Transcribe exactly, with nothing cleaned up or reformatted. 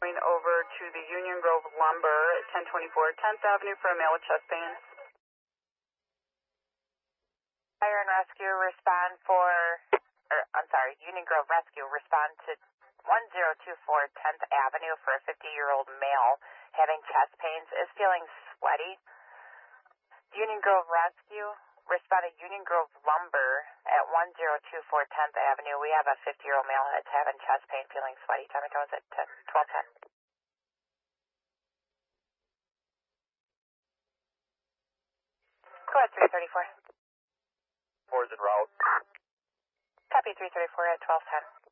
Going over to the Union Grove Lumber at ten twenty-four tenth Avenue for a male with chest pains. Fire and rescue respond for, or I'm sorry, Union Grove Rescue respond to one zero two four tenth Avenue for a fifty-year-old male having chest pains, is feeling sweaty. Union Grove Rescue respond to Union Grove Lumber at one zero two four tenth Avenue. We have a fifty-year-old male that's having chest pain, feeling sweaty. Tommy Jones at twelve ten. Go ahead, three thirty-four. Four is en route. Copy three thirty-four at twelve ten.